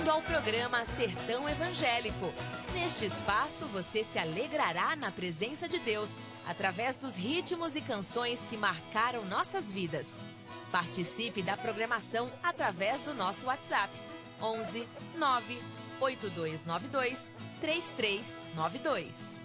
Bem-vindo ao programa Sertão Evangélico. Neste espaço você se alegrará na presença de Deus, através dos ritmos e canções que marcaram nossas vidas. Participe da programação através do nosso WhatsApp 11 9 8292 3392.